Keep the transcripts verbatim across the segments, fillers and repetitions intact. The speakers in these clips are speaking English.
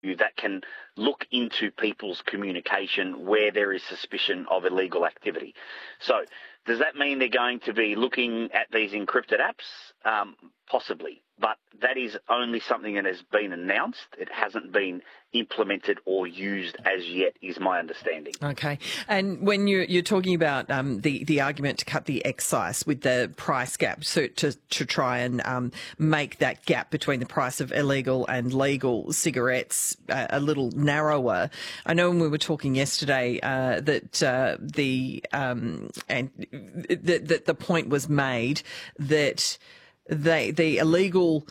that can look into people's communication where there is suspicion of illegal activity. So does that mean they're going to be looking at these encrypted apps? Um, possibly, but that is only something that has been announced. It hasn't been implemented or used as yet, is my understanding. Okay. And when you're, you're talking about um, the, the argument to cut the excise with the price gap, so to, to try and um, make that gap between the price of illegal and legal cigarettes uh, a little narrower. I know when we were talking yesterday uh, that uh, the um, and that the, the point was made that they, the illegal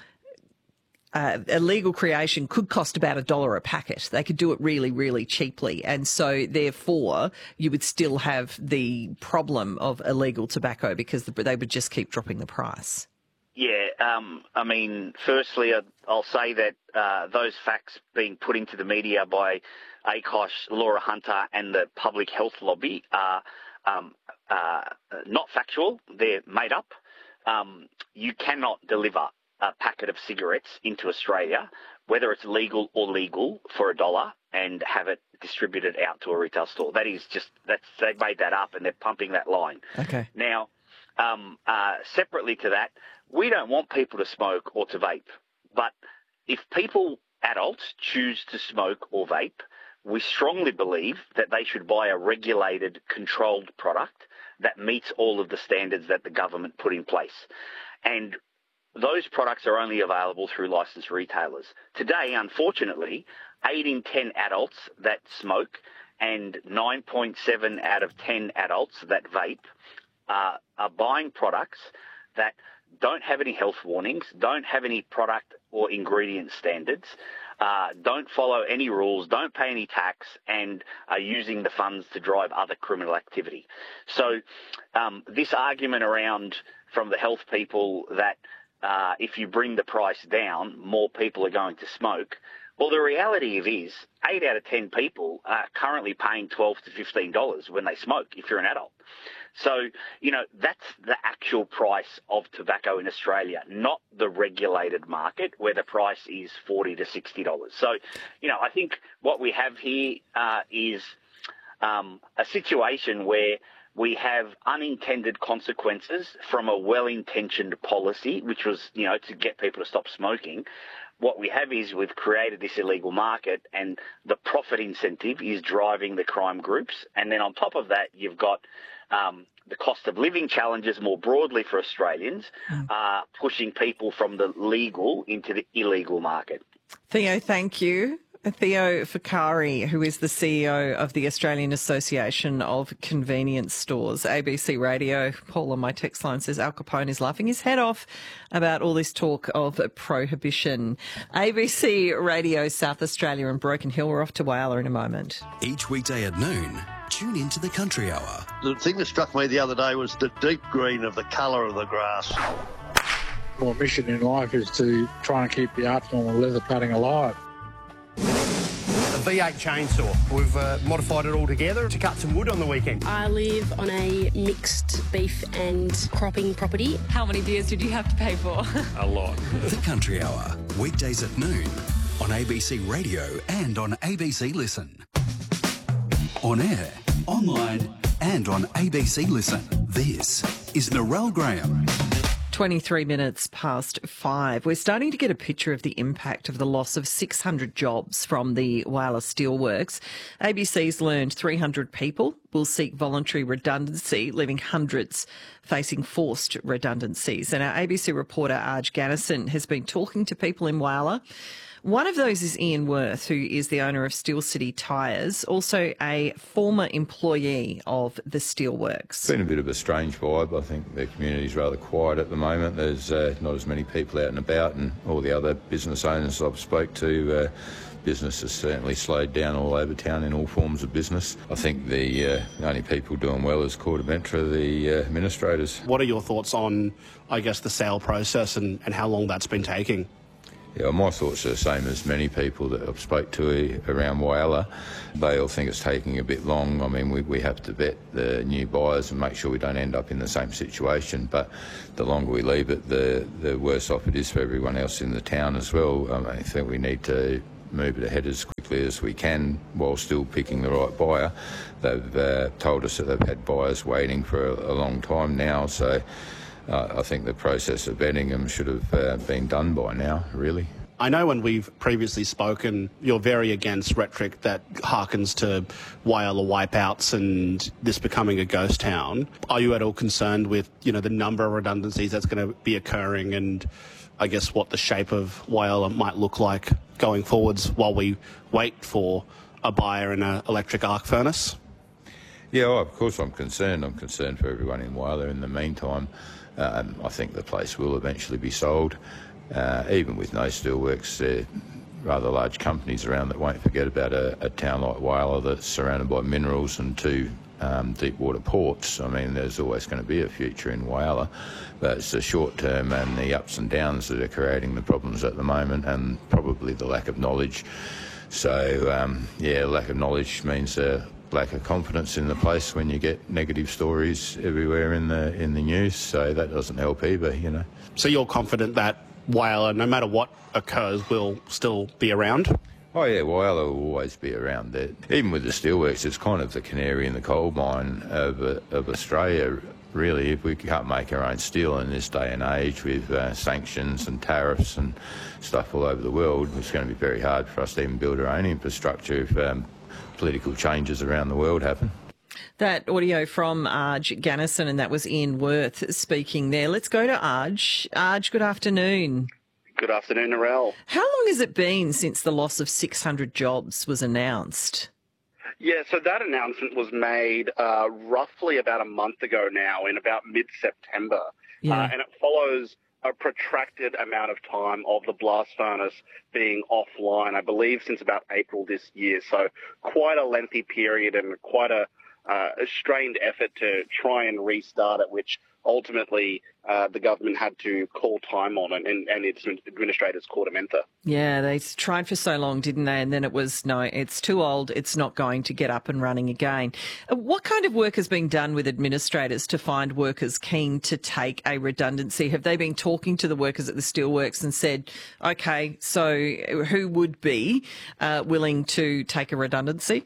Uh, illegal creation could cost about a dollar a packet. They could do it really, really cheaply. And so, therefore, you would still have the problem of illegal tobacco because they would just keep dropping the price. Yeah, um, I mean, firstly, I'll say that uh, those facts being put into the media by ACOSH, Laura Hunter and the Public Health Lobby are um, uh, not factual. They're made up. Um, you cannot deliver a packet of cigarettes into Australia, whether it's legal or legal, for a dollar and have it distributed out to a retail store. That is just, that's, they've made that up and they're pumping that line. Okay. Now, um, uh, separately to that, we don't want people to smoke or to vape, but if people, adults, choose to smoke or vape, we strongly believe that they should buy a regulated, controlled product that meets all of the standards that the government put in place. And those products are only available through licensed retailers. Today, unfortunately, eight in ten adults that smoke and nine point seven out of ten adults that vape uh, are buying products that don't have any health warnings, don't have any product or ingredient standards, uh, don't follow any rules, don't pay any tax, and are using the funds to drive other criminal activity. So um, this argument around from the health people that Uh, if you bring the price down, more people are going to smoke. Well, the reality of it is eight out of ten people are currently paying twelve to fifteen dollars when they smoke if you're an adult. So, you know, that's the actual price of tobacco in Australia, not the regulated market where the price is forty to sixty dollars. So, you know, I think what we have here uh, is um, a situation where we have unintended consequences from a well-intentioned policy, which was, you know, to get people to stop smoking. What we have is we've created this illegal market and the profit incentive is driving the crime groups. And then on top of that, you've got um, the cost of living challenges more broadly for Australians, mm. uh, pushing people from the legal into the illegal market. Theo, thank you. Theo Ficari, who is the C E O of the Australian Association of Convenience Stores. A B C Radio, Paul on my text line says Al Capone is laughing his head off about all this talk of prohibition. A B C Radio South Australia and Broken Hill. We're off to Whyalla in a moment. Each weekday at noon, tune into the Country Hour. The thing that struck me the other day was the deep green of the colour of the grass. My mission in life is to try and keep the arsenal and leather padding alive. A V eight chainsaw. We've uh, modified it all together to cut some wood on the weekend. I live on a mixed beef and cropping property. How many beers did you have to pay for? A lot. The Country Hour, weekdays at noon on A B C Radio and on A B C Listen. On air, online and on A B C Listen. This is Narelle Graham. twenty-three minutes past five. We're starting to get a picture of the impact of the loss of six hundred jobs from the Whyalla Steelworks. A B C's learned three hundred people will seek voluntary redundancy, leaving hundreds facing forced redundancies. And our A B C reporter, Arj Gannison, has been talking to people in Whyalla. One of those is Ian Worth, who is the owner of Steel City Tyres, also a former employee of the Steelworks. It's been a bit of a strange vibe. I think the community's rather quiet at the moment. There's uh, not as many people out and about, and all the other business owners I've spoke to, uh, business has certainly slowed down all over town in all forms of business. I think the uh, only people doing well is Cordaventra, the uh, administrators. What are your thoughts on, I guess, the sale process and, and how long that's been taking? Yeah, well, my thoughts are the same as many people that I've spoke to around Whyalla. They all think it's taking a bit long. I mean, we, we have to vet the new buyers and make sure we don't end up in the same situation. But the longer we leave it, the, the worse off it is for everyone else in the town as well. I, mean, I think we need to move it ahead as quickly as we can while still picking the right buyer. They've uh, told us that they've had buyers waiting for a, a long time now, so uh, I think the process of vetting them should have uh, been done by now, really. I know when we've previously spoken, you're very against rhetoric that harkens to Whyalla wipeouts and this becoming a ghost town. Are you at all concerned with, you know, the number of redundancies that's going to be occurring and I guess what the shape of Whyalla might look like going forwards while we wait for a buyer in an electric arc furnace? Yeah, well, of course I'm concerned. I'm concerned for everyone in Whyalla. In the meantime, um, I think the place will eventually be sold. Uh, even with no steelworks, there are rather large companies around that won't forget about a, a town like Whyalla that's surrounded by minerals and two um, deep water ports. I mean, there's always going to be a future in Whyalla, but it's the short term and the ups and downs that are creating the problems at the moment, and probably the lack of knowledge. So, um, yeah, lack of knowledge means a lack of confidence in the place when you get negative stories everywhere in the in the news. So that doesn't help either, you know. So you're confident that Whyalla, no matter what occurs, will still be around? Oh yeah, Whyalla will always be around. There. Even with the steelworks, it's kind of the canary in the coal mine of, uh, of Australia, really. If we can't make our own steel in this day and age with uh, sanctions and tariffs and stuff all over the world, it's going to be very hard for us to even build our own infrastructure if um, political changes around the world happen. That audio from Arj Gannison, and that was Ian Worth speaking there. Let's go to Arj. Arj, good afternoon. Good afternoon, Narelle. How long has it been since the loss of six hundred jobs was announced? Yeah, so that announcement was made uh, roughly about a month ago now, in about mid-September. Yeah. Uh, and it follows a protracted amount of time of the blast furnace being offline, I believe, since about April this year. So quite a lengthy period and quite a Uh, a strained effort to try and restart it, which ultimately uh, the government had to call time on, and, and, and its administrators caught a menther. Yeah, they tried for so long, didn't they? And then it was, no, it's too old, it's not going to get up and running again. Uh, what kind of work has been done with administrators to find workers keen to take a redundancy? Have they been talking to the workers at the steelworks and said, OK, so who would be uh, willing to take a redundancy?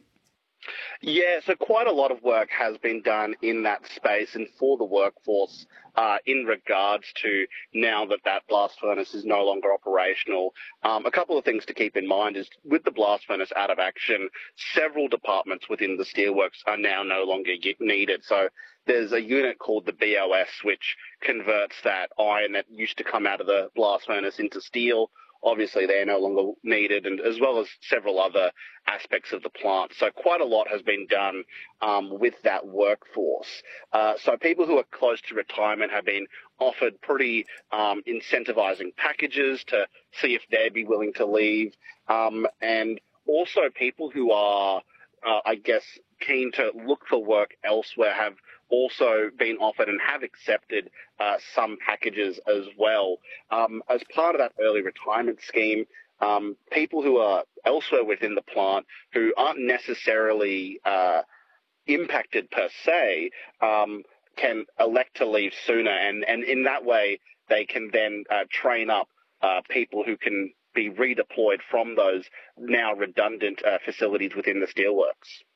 Yeah, so quite a lot of work has been done in that space and for the workforce uh, in regards to now that that blast furnace is no longer operational. Um, a couple of things to keep in mind is with the blast furnace out of action, several departments within the steelworks are now no longer needed. So there's a unit called the B O S, which converts that iron that used to come out of the blast furnace into steel. Obviously, they're no longer needed, and as well as several other aspects of the plant. So quite a lot has been done um, with that workforce. Uh, so people who are close to retirement have been offered pretty um, incentivizing packages to see if they'd be willing to leave. Um, and also people who are, uh, I guess, keen to look for work elsewhere have also been offered and have accepted uh, some packages as well. Um, as part of that early retirement scheme, um, people who are elsewhere within the plant who aren't necessarily uh, impacted per se um, can elect to leave sooner, and, and in that way they can then uh, train up uh, people who can be redeployed from those now redundant uh, facilities within the steelworks.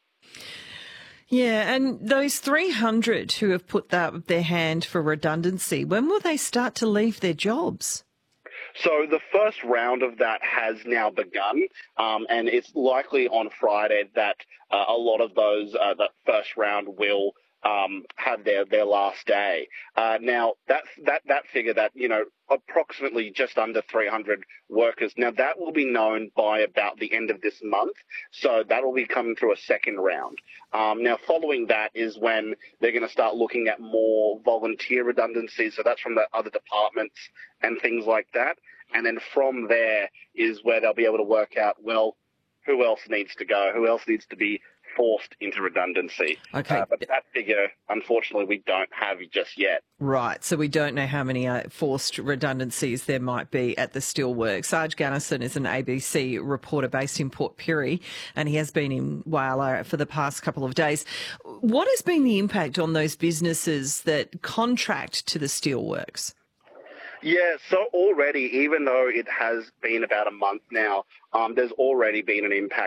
Yeah, and those three hundred who have put that, their hand for redundancy, when will they start to leave their jobs? So the first round of that has now begun, um, and it's likely on Friday that uh, a lot of those, uh, that first round will um, have their, their last day. Uh, now, that's, that, that figure that, you know, approximately just under three hundred workers. Now, that will be known by about the end of this month, so that will be coming through a second round. Um, now, following that is when they're going to start looking at more volunteer redundancies, so that's from the other departments and things like that. And then from there is where they'll be able to work out, well, who else needs to go, who else needs to be forced into redundancy. Okay. Uh, but that figure, unfortunately, we don't have just yet. Right. So we don't know how many uh, forced redundancies there might be at the steelworks. Arj Gannison is an A B C reporter based in Port Pirie, and he has been in Whyalla for the past couple of days. What has been the impact on those businesses that contract to the steelworks? Yeah, so already, even though it has been about a month now, um, there's already been an impact